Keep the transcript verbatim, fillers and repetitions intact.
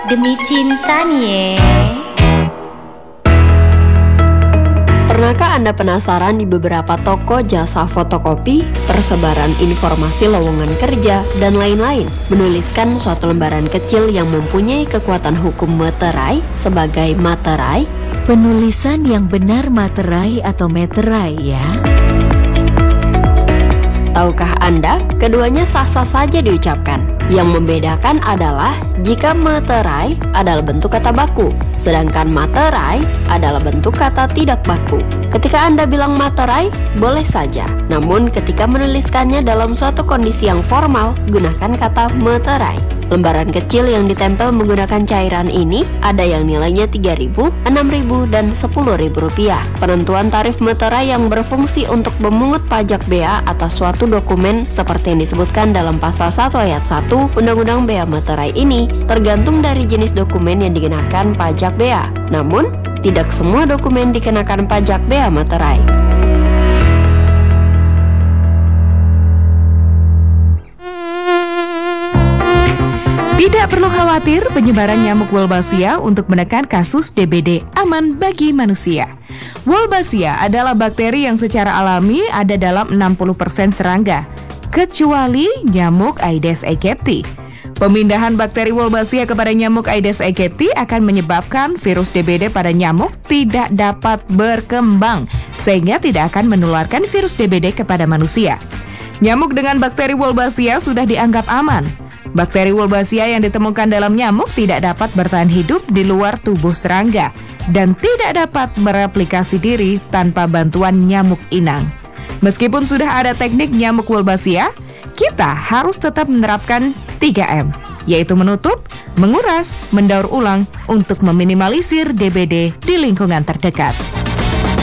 Demi cinta nih. Pernahkah Anda penasaran di beberapa toko jasa fotokopi, persebaran informasi lowongan kerja, dan lain-lain menuliskan suatu lembaran kecil yang mempunyai kekuatan hukum meterai sebagai materai? Penulisan yang benar materai atau meterai ya? Tahukah Anda, keduanya sah-sah saja diucapkan. Yang membedakan adalah jika meterai adalah bentuk kata baku, sedangkan materai adalah bentuk kata tidak baku. Ketika Anda bilang materai, boleh saja. Namun ketika menuliskannya dalam suatu kondisi yang formal, gunakan kata meterai. Lembaran kecil yang ditempel menggunakan cairan ini ada yang nilainya tiga ribu, enam ribu, dan sepuluh ribu rupiah. Penentuan tarif meterai yang berfungsi untuk memungut pajak bea atas suatu dokumen seperti yang disebutkan dalam pasal satu ayat satu Undang-Undang Bea Materai ini tergantung dari jenis dokumen yang dikenakan pajak bea. Namun, tidak semua dokumen dikenakan pajak bea materai. Tidak perlu khawatir, penyebaran nyamuk Wolbachia untuk menekan kasus D B D aman bagi manusia. Wolbachia adalah bakteri yang secara alami ada dalam enam puluh persen serangga, kecuali nyamuk Aedes aegypti. Pemindahan bakteri Wolbachia kepada nyamuk Aedes aegypti akan menyebabkan virus D B D pada nyamuk tidak dapat berkembang, sehingga tidak akan menularkan virus D B D kepada manusia. Nyamuk dengan bakteri Wolbachia sudah dianggap aman. Bakteri Wolbachia yang ditemukan dalam nyamuk tidak dapat bertahan hidup di luar tubuh serangga dan tidak dapat mereplikasi diri tanpa bantuan nyamuk inang. Meskipun sudah ada teknik nyamuk Wolbachia, kita harus tetap menerapkan tiga M, yaitu menutup, menguras, mendaur ulang untuk meminimalisir D B D di lingkungan terdekat.